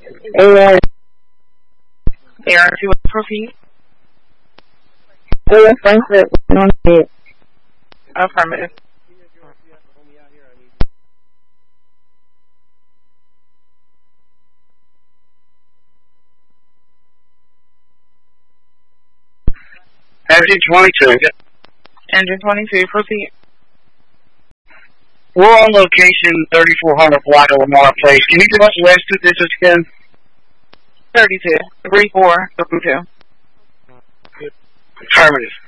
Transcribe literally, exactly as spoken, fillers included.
A R. A R two, proceed. A R Frankfurt, on it. Affirmative. Engine twenty-two. Engine twenty-two, proceed. We're on location thirty-four hundred block of Lamar Place. Can you give us the last two digits again? thirty-two. three four, two. Affirmative.